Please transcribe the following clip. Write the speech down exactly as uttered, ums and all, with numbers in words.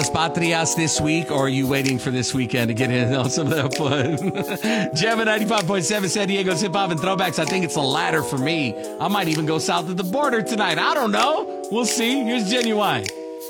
Patrias this week, or are you waiting for this weekend to get in on some of that fun? Gemma ninety-five point seven, San Diego's hip hop and throwbacks. I think it's the latter for me. I might even go south of the border tonight. I don't know. We'll see. Here's Genuine.